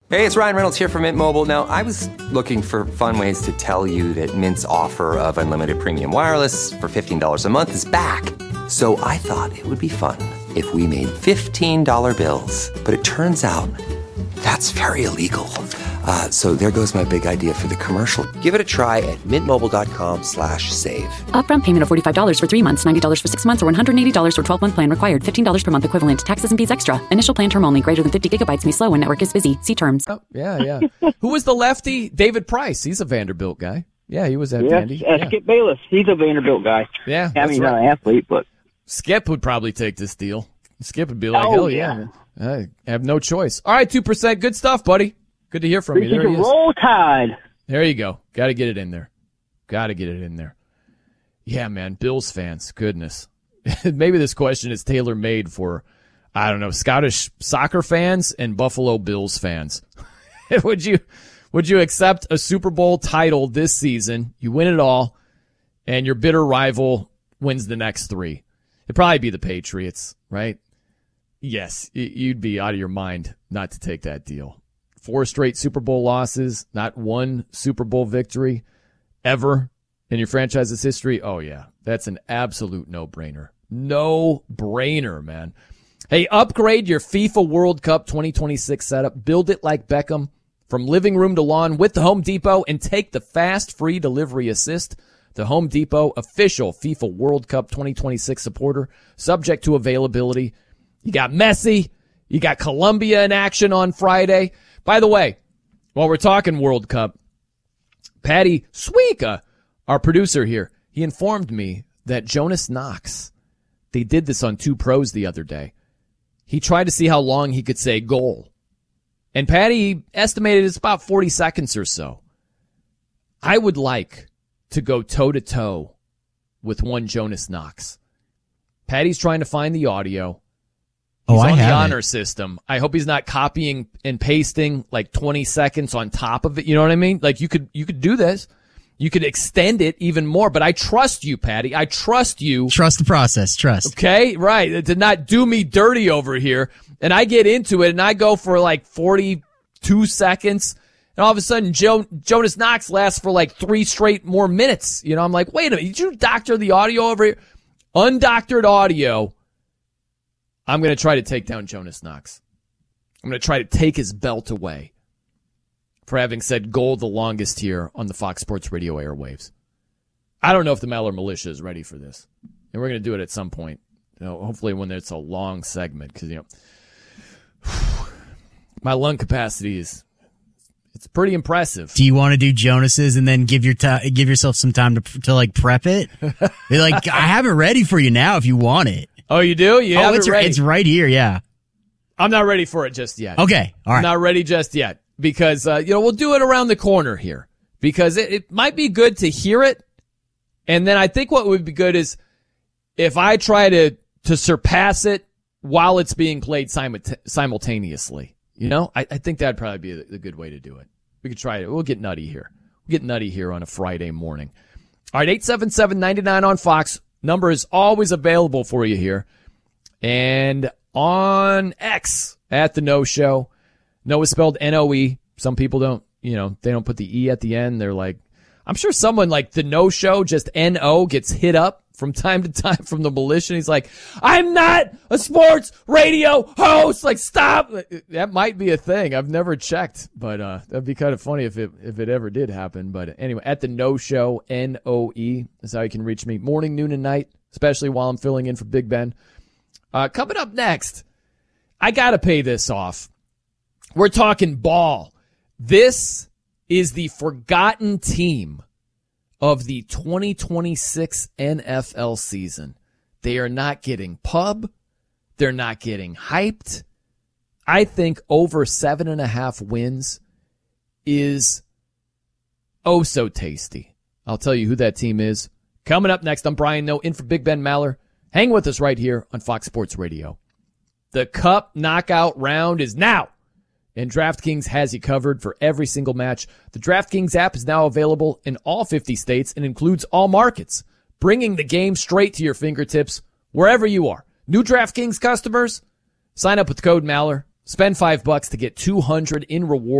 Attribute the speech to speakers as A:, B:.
A: Hey, it's Ryan Reynolds here from Mint Mobile. Now, I was looking for fun ways to tell you that Mint's offer of unlimited premium wireless for $15 a month is back. So I thought it would be fun if we made $15 bills. But it turns out that's very illegal. So there goes my big idea for the commercial. Give it a try at mintmobile.com/save.
B: Upfront payment of $45 for 3 months, $90 for 6 months, or $180 for 12-month plan required. $15 per month equivalent. Taxes and fees extra. Initial plan term only. Greater than 50 gigabytes may slow when network is busy. See terms.
C: Oh, yeah. Who was the lefty? David Price. He's a Vanderbilt guy. Yeah, he was at Vandy.
D: Skip Bayless. He's a Vanderbilt guy.
C: Yeah,
D: I mean, not an athlete, but
C: Skip would probably take this deal. Skip would be like, hell yeah. I have no choice. All right, 2%. Good stuff, buddy. Good to hear from you. There he is.
D: Roll Tide.
C: There you go. Got to get it in there. Yeah, man. Bills fans. Goodness. Maybe this question is tailor-made for, I don't know, Scottish soccer fans and Buffalo Bills fans. Would you accept a Super Bowl title this season? You win it all, and your bitter rival wins the next 3. It'd probably be the Patriots, right? Yes, you'd be out of your mind not to take that deal. 4 straight Super Bowl losses, not one Super Bowl victory ever in your franchise's history. Oh, yeah, that's an absolute no-brainer. No-brainer, man. Hey, upgrade your FIFA World Cup 2026 setup. Build it like Beckham from living room to lawn with the Home Depot and take the fast free delivery assist. The Home Depot official FIFA World Cup 2026 supporter, subject to availability. You got Messi. You got Colombia in action on Friday. By the way, while we're talking World Cup, Patty Sweeka, our producer here, he informed me that Jonas Knox, they did this on 2 Pros the other day. He tried to see how long he could say goal. And Patty estimated it's about 40 seconds or so. I would like to go toe-to-toe with one Jonas Knox. Patty's trying to find the audio. He's on the honor system. I hope he's not copying and pasting like 20 seconds on top of it. You know what I mean? Like you could do this. You could extend it even more, but I trust you, Patty. I trust you.
E: Trust the process. Trust.
C: Okay? Right. To not do me dirty over here. And I get into it and I go for like 42 seconds. And all of a sudden, Jonas Knox lasts for like 3 straight more minutes. You know, I'm like, wait a minute. Did you doctor the audio over here? Undoctored audio. I'm going to try to take down Jonas Knox. I'm going to try to take his belt away for having said goal the longest here on the Fox Sports Radio airwaves. I don't know if the Maller Militia is ready for this. And we're going to do it at some point. You know, hopefully when it's a long segment, because, you know, my lung capacity it's pretty impressive.
E: Do you want to do Jonas's and then give yourself some time to like prep it? Like, I have it ready for you now if you want it.
C: Oh, you do? You have it ready?
E: It's right here, yeah.
C: I'm not ready for it just yet.
E: Okay, all right.
C: I'm not ready just yet because, we'll do it around the corner here because it might be good to hear it. And then I think what would be good is if I try to surpass it while it's being played simultaneously. You know, I think that'd probably be the good way to do it. We could try it. We'll get nutty here. We'll get nutty here on a Friday morning. All right, 877-99 on Fox. Number is always available for you here. And on X at the No Show. No is spelled N-O-E. Some people don't, they don't put the E at the end. They're like, I'm sure someone like the No Show, just N-O, gets hit up from time to time from the militia. He's like, I'm not a sports radio host. Like, stop. That might be a thing. I've never checked, but that'd be kind of funny if it ever did happen. But anyway, at the No Show, N-O-E is how you can reach me. Morning, noon, and night, especially while I'm filling in for Big Ben. Coming up next, I got to pay this off. We're talking ball. This is the forgotten team of the 2026 NFL season. They are not getting pub. They're not getting hyped. I think over 7.5 wins is oh so tasty. I'll tell you who that team is. Coming up next, I'm Brian Noe, in for Big Ben Maller. Hang with us right here on Fox Sports Radio. The Cup knockout round is now, and DraftKings has you covered for every single match. The DraftKings app is now available in all 50 states and includes all markets, bringing the game straight to your fingertips wherever you are. New DraftKings customers, sign up with code Maller, spend $5 to get $200 in rewards.